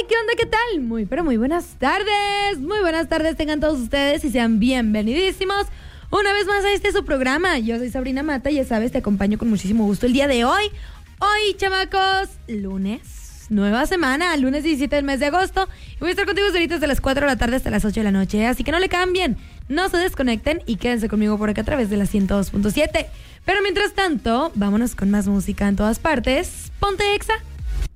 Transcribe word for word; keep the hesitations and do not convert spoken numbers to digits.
¿qué onda? ¿Qué tal? Muy, pero muy buenas tardes. Muy buenas tardes tengan todos ustedes y sean bienvenidísimos una vez más a este su programa. Yo soy Sabrina Mata y ya sabes, te acompaño con muchísimo gusto el día de hoy. Hoy, chamacos, lunes, nueva semana, lunes diecisiete del mes de agosto. Y voy a estar contigo ahorita desde las cuatro de la tarde hasta las ocho de la noche. Así que no le cambien, no se desconecten y quédense conmigo por acá a través de la ciento dos punto siete. Pero mientras tanto, vámonos con más música en todas partes. Ponte Exa.